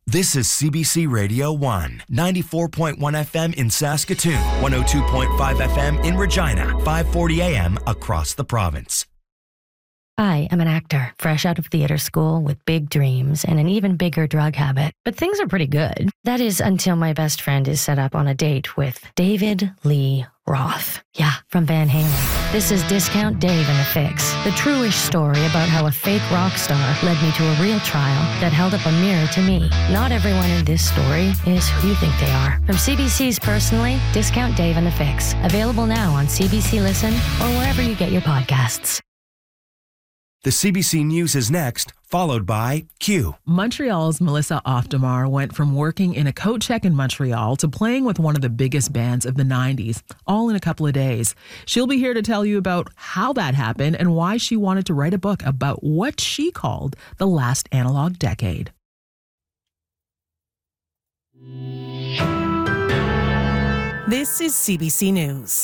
This is CBC Radio 1, 94.1 FM in Saskatoon, 102.5 FM in Regina, 540 AM across the province. I am an actor, fresh out of theater school with big dreams and an even bigger drug habit. But things are pretty good. That is until my best friend is set up on a date with David Lee Roth. Yeah, from Van Halen. This is Discount Dave and the Fix, the true-ish story about how a fake rock star led me to a real trial that held up a mirror to me. Not everyone in this story is who you think they are. From CBC's Personally, Discount Dave and the Fix. Available now on CBC Listen or wherever you get your podcasts. The CBC News is next, followed by Q. Montreal's Melissa Oftamar went from working in a coat check in Montreal to playing with one of the biggest bands of the 90s, all in a couple of days. She'll be here to tell you about how that happened and why she wanted to write a book about what she called the last analog decade. This is CBC News.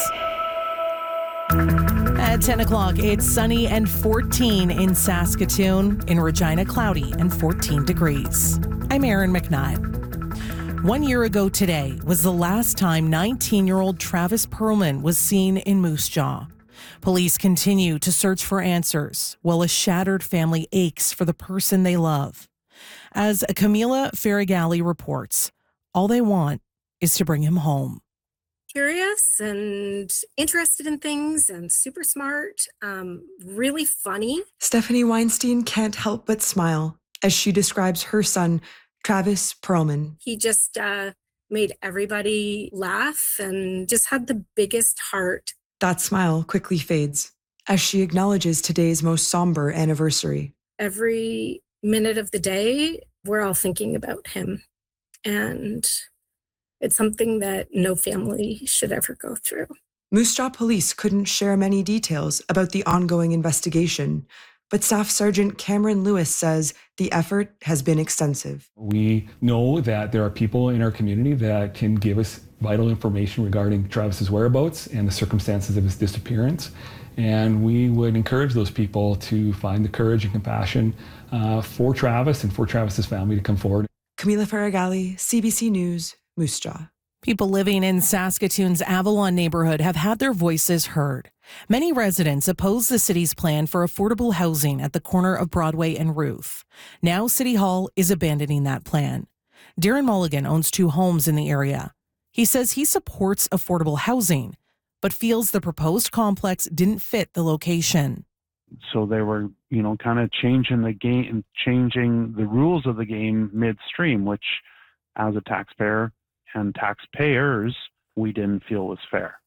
At 10 o'clock, it's sunny and 14 in Saskatoon. In Regina, cloudy and 14 degrees. I'm Erin McNutt. 1 year ago today was the last time 19-year-old Travis Perlman was seen in Moose Jaw. Police continue to search for answers while a shattered family aches for the person they love. As Camila Faragalli reports, all they want is to bring him home. Curious and interested in things and super smart, really funny. Stephanie Weinstein can't help but smile as she describes her son, Travis Perlman. He just made everybody laugh and just had the biggest heart. That smile quickly fades as she acknowledges today's most somber anniversary. Every minute of the day, we're all thinking about him. And it's something that no family should ever go through. Moose Jaw Police couldn't share many details about the ongoing investigation, but Staff Sergeant Cameron Lewis says the effort has been extensive. We know that there are people in our community that can give us vital information regarding Travis's whereabouts and the circumstances of his disappearance. And we would encourage those people to find the courage and compassion for Travis and for Travis's family to come forward. Camila Faragalli, CBC News, Moose Jaw. People living in Saskatoon's Avalon neighborhood have had their voices heard. Many residents oppose the city's plan for affordable housing at the corner of Broadway and Ruth. Now City Hall is abandoning that plan. Darren Mulligan owns 2 homes in the area. He says he supports affordable housing, but feels the proposed complex didn't fit the location. So they were, kind of changing the game, changing the rules of the game midstream, which as a taxpayer and taxpayers, we didn't feel was fair.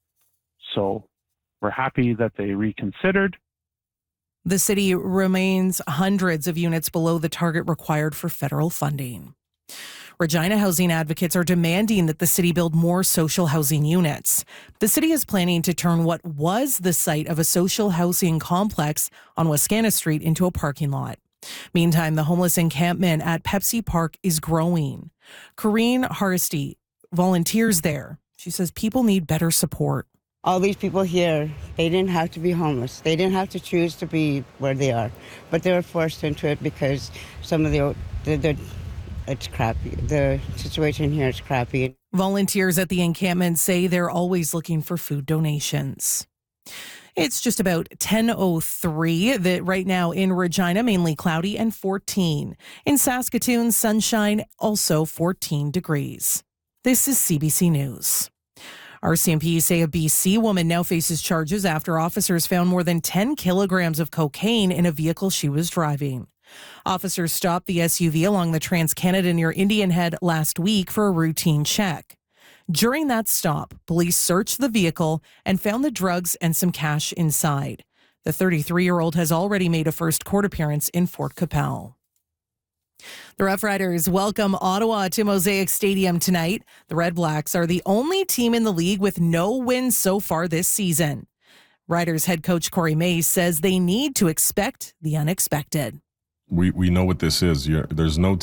So we're happy that they reconsidered. The city remains hundreds of units below the target required for federal funding. Regina housing advocates are demanding that the city build more social housing units. The city is planning to turn what was the site of a social housing complex on Wascana Street into a parking lot. Meantime, the homeless encampment at Pepsi Park is growing. Corrine Harsty volunteers there. She says people need better support. All these people here, they didn't have to be homeless. They didn't have to choose to be where they are, but they were forced into it because some of the it's crappy. The situation here is crappy. Volunteers at the encampment say they're always looking for food donations. It's just about 10:03 right now in Regina, mainly cloudy and 14. In Saskatoon, sunshine, also 14 degrees. This is CBC News. RCMP say a BC woman now faces charges after officers found more than 10 kilograms of cocaine in a vehicle she was driving. Officers stopped the SUV along the Trans-Canada near Indian Head last week for a routine check. During that stop, police searched the vehicle and found the drugs and some cash inside. The 33-year-old has already made a first court appearance in Fort Capel. The Rough Riders welcome Ottawa to Mosaic Stadium tonight. The Red Blacks are the only team in the league with no wins so far this season. Riders head coach Corey Mace says they need to expect the unexpected. We know what this is. There's no